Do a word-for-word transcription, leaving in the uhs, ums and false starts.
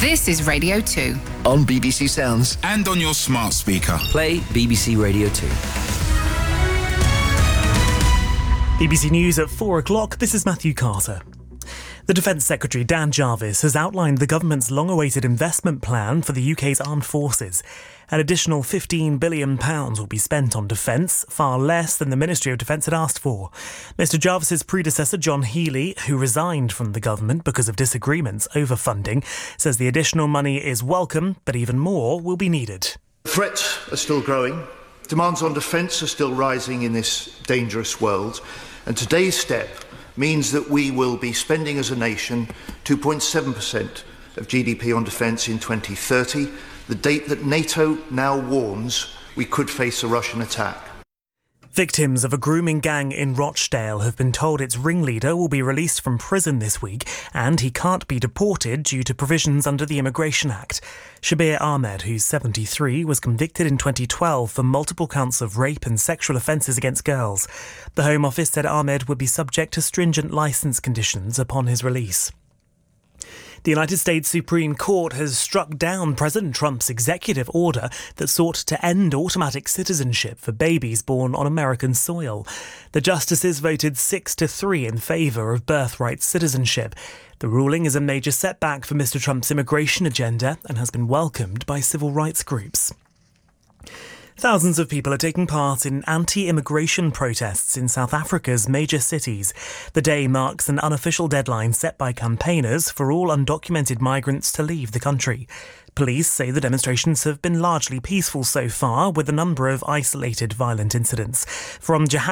This is Radio two. On B B C Sounds. And on your smart speaker. Play B B C Radio two. B B C News at four o'clock. This is Matthew Carter. The Defence Secretary Dan Jarvis has outlined the government's long-awaited investment plan for the U K's armed forces. An additional fifteen billion pounds will be spent on defence, far less than the Ministry of Defence had asked for. Mr Jarvis's predecessor, John Healey, who resigned from the government because of disagreements over funding, says the additional money is welcome, but even more will be needed. Threats are still growing. Demands on defence are still rising in this dangerous world. And today's step means that we will be spending as a nation two point seven percent of G D P on defence in twenty thirty, the date that NATO now warns we could face a Russian attack. Victims of a grooming gang in Rochdale have been told its ringleader will be released from prison this week and he can't be deported due to provisions under the Immigration Act. Shabir Ahmed, who's seventy-three, was convicted in twenty twelve for multiple counts of rape and sexual offences against girls. The Home Office said Ahmed would be subject to stringent licence conditions upon his release. The United States Supreme Court has struck down President Trump's executive order that sought to end automatic citizenship for babies born on American soil. The justices voted six to three in favour of birthright citizenship. The ruling is a major setback for Mr Trump's immigration agenda and has been welcomed by civil rights groups. Thousands of people are taking part in anti-immigration protests in South Africa's major cities. The day marks an unofficial deadline set by campaigners for all undocumented migrants to leave the country. Police say the demonstrations have been largely peaceful so far, with a number of isolated violent incidents. From Johannesburg,